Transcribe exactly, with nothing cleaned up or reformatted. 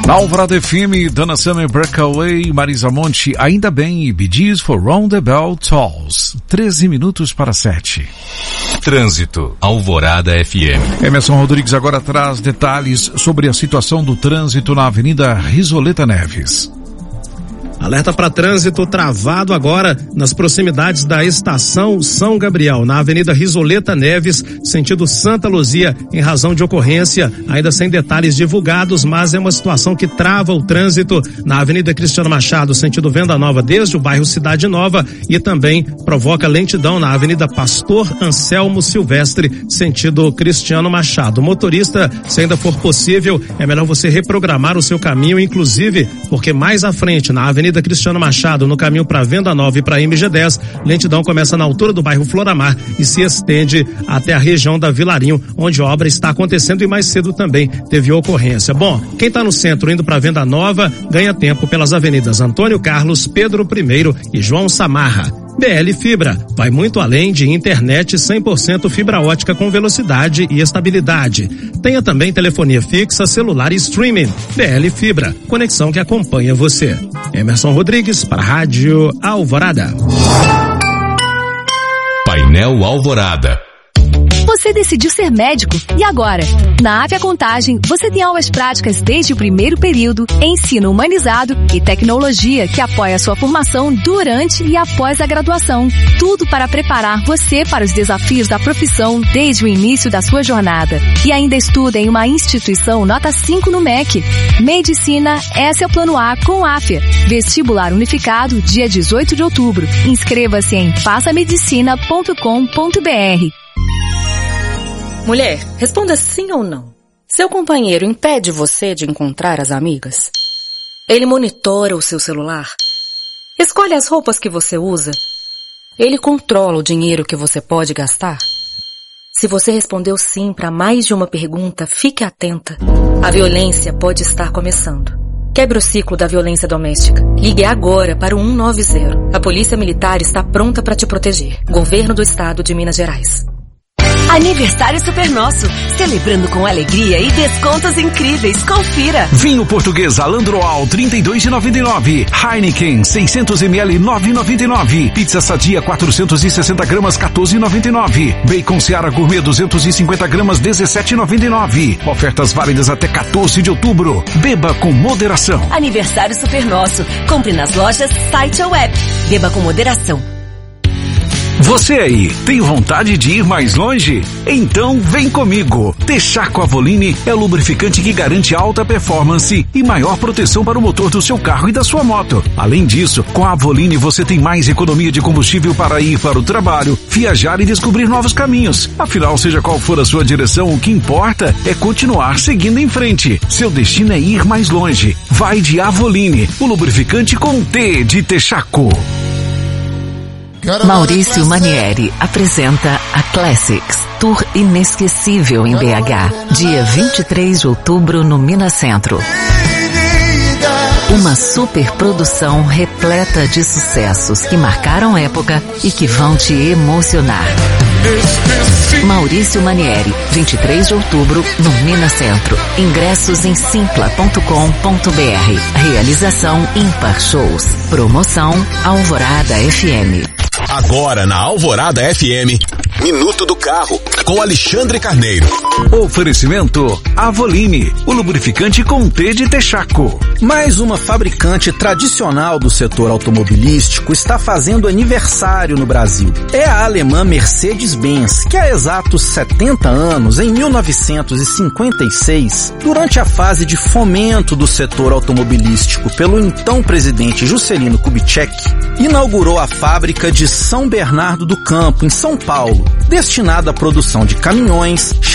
Na Alvorada F M, Donna Summer, Breakaway, Marisa Monte, Ainda Bem e Bee Gees for Round the Bell Tolls. treze minutos para sete. Trânsito, Alvorada F M. Emerson Rodrigues agora traz detalhes sobre a situação do trânsito na Avenida Risoleta Neves. Alerta para trânsito travado agora nas proximidades da estação São Gabriel, na Avenida Risoleta Neves, sentido Santa Luzia, em razão de ocorrência, ainda sem detalhes divulgados, mas é uma situação que trava o trânsito na Avenida Cristiano Machado, sentido Venda Nova, desde o bairro Cidade Nova, e também provoca lentidão na Avenida Pastor Anselmo Silvestre, sentido Cristiano Machado. Motorista, se ainda for possível, é melhor você reprogramar o seu caminho, inclusive porque mais à frente, na Avenida Cristiano Machado, no caminho para Venda Nova e para M G dez, lentidão começa na altura do bairro Floramar e se estende até a região da Vilarinho, onde a obra está acontecendo e mais cedo também teve ocorrência. Bom, quem está no centro indo para Venda Nova ganha tempo pelas avenidas Antônio Carlos, Pedro I e João Samarra. B L Fibra vai muito além de internet cem por cento fibra ótica com velocidade e estabilidade. Tenha também telefonia fixa, celular e streaming. B L Fibra, conexão que acompanha você. Emerson Rodrigues para a Rádio Alvorada. Painel Alvorada. Você decidiu ser médico e agora? Na Afya Contagem, você tem aulas práticas desde o primeiro período, ensino humanizado e tecnologia que apoia a sua formação durante e após a graduação. Tudo para preparar você para os desafios da profissão desde o início da sua jornada. E ainda estuda em uma instituição nota cinco no M E C. Medicina, esse é o plano A com Afya. Vestibular unificado, dia dezoito de outubro. Inscreva-se em faça medicina ponto com ponto b r. Mulher, responda sim ou não. Seu companheiro impede você de encontrar as amigas? Ele monitora o seu celular? Escolhe as roupas que você usa? Ele controla o dinheiro que você pode gastar? Se você respondeu sim para mais de uma pergunta, fique atenta. A violência pode estar começando. Quebre o ciclo da violência doméstica. Ligue agora para o cento e noventa. A Polícia Militar está pronta para te proteger. Governo do Estado de Minas Gerais. Aniversário Super Nosso, celebrando com alegria e descontos incríveis. Confira. Vinho português Alandroal trinta e dois reais e noventa e nove centavos. Heineken seiscentos mililitros nove reais e noventa e nove centavos. Pizza Sadia quatrocentos e sessenta gramas quatorze reais e noventa e nove centavos. Bacon Seara Gourmet duzentos e cinquenta gramas dezessete reais e noventa e nove centavos. Ofertas válidas até quatorze de outubro. Beba com moderação. Aniversário Super Nosso. Compre nas lojas, site ou app. Beba com moderação. Você aí, tem vontade de ir mais longe? Então vem comigo! Texaco Avoline é o lubrificante que garante alta performance e maior proteção para o motor do seu carro e da sua moto. Além disso, com a Avoline você tem mais economia de combustível para ir para o trabalho, viajar e descobrir novos caminhos. Afinal, seja qual for a sua direção, o que importa é continuar seguindo em frente. Seu destino é ir mais longe. Vai de Avoline, o lubrificante com T de Texaco. Maurício Manieri apresenta a Classics, Tour inesquecível em B H, dia vinte e três de outubro no Minas Centro. Uma superprodução repleta de sucessos que marcaram época e que vão te emocionar. Maurício Manieri, vinte e três de outubro no Minas Centro. Ingressos em simpla ponto com ponto b r. Realização Ímpar Shows. Promoção Alvorada F M. Agora na Alvorada F M, Minuto do Carro, com Alexandre Carneiro. Oferecimento Avoline, o lubrificante com T de Texaco. Mais uma fabricante tradicional do setor automobilístico está fazendo aniversário no Brasil. É a alemã Mercedes-Benz, que há exatos setenta anos, em mil novecentos e cinquenta e seis, durante a fase de fomento do setor automobilístico pelo então presidente Juscelino Kubitschek, inaugurou a fábrica de São Bernardo do Campo, em São Paulo, destinada à produção de caminhões,